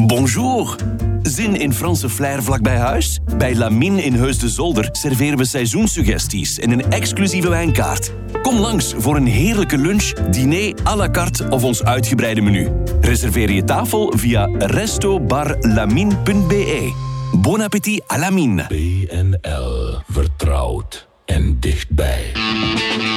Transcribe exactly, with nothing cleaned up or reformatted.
Bonjour. Zin in Franse flair vlakbij huis? Bij Lamine in Heus de Zolder serveren we seizoenssuggesties en een exclusieve wijnkaart. Kom langs voor een heerlijke lunch, diner à la carte of ons uitgebreide menu. Reserveer je tafel via resto bar lamine punt b e. Bon appétit à Lamine. B N L. Vertrouwd en dichtbij.